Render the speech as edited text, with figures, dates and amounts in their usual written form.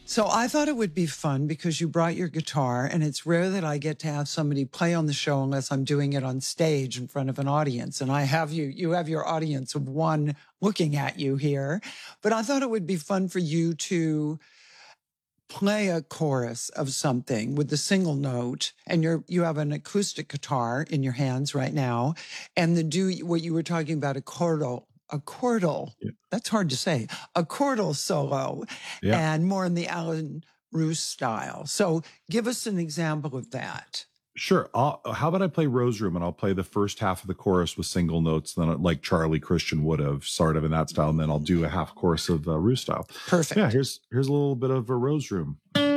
So I thought it would be fun because you brought your guitar, and it's rare that I get to have somebody play on the show unless I'm doing it on stage in front of an audience. And I have you have your audience of one looking at you here. But I thought it would be fun for you to play a chorus of something with the single note, and you have an acoustic guitar in your hands right now, and do what you were talking about, a chordal. Yeah. That's hard to say. A chordal solo, Yeah. and more in the Alan Roos style. So give us an example of that. Sure. How about I play Rose Room, and I'll play the first half of the chorus with single notes, then like Charlie Christian would have, sort of in that style, and then I'll do a half chorus of Roos style. Perfect. Yeah. Here's a little bit of a Rose Room.